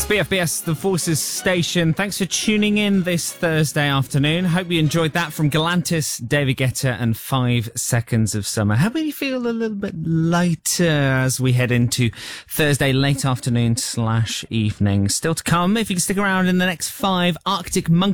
BFBS, the Forces Station. Thanks for tuning in this Thursday afternoon. Hope you enjoyed that from Galantis, David Guetta and 5 Seconds of Summer. How about you feel a little bit lighter as we head into Thursday late afternoon / evening? Still to come, if you can stick around in the next 5, Arctic Monkey